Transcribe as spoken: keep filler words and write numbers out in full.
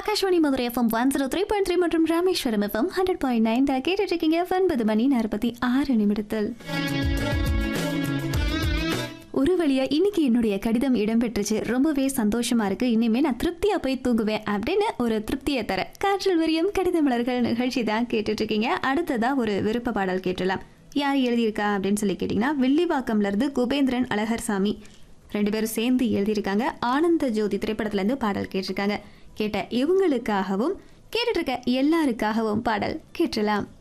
Akashvani Madurai FM one zero three point three மற்றும் Rameswaram FM hundred point nine கேட்டுட்டு இருக்கீங்க. ஒன்பது மணி நாற்பத்தி ஆறு நிமிடத்தில் ஒரு வழியா இன்னைக்கு என்னுடைய கடிதம் இடம்பெற்றுச்சு. ரொம்பவே சந்தோஷமா இருக்கு. இனிமே நான் திருப்தியா போய் தூங்குவேன் அப்படின்னு ஒரு திருப்தியை தர காற்றில் விரியும் கடித மலர்கள் நிகழ்ச்சி தான் கேட்டுட்டு இருக்கீங்க. அடுத்ததா ஒரு விருப்ப பாடல் கேட்டலாம். யார் எழுதியிருக்கா அப்படின்னு சொல்லி கேட்டீங்கன்னா, வில்லிவாக்கம்ல இருந்து குபேந்திரன் அழகர்சாமி ரெண்டு பேரும் சேர்ந்து எழுதியிருக்காங்க. ஆனந்த ஜோதி திரைப்படத்துல இருந்து பாடல் கேட்டிருக்காங்க. கேட்ட இவங்களுக்காகவும் கேட்டுட்டு இருக்க எல்லாருக்காகவும் பாடல் கேட்டலாம்.